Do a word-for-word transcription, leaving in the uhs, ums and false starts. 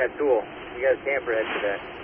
that tool. You got a tamper head for that.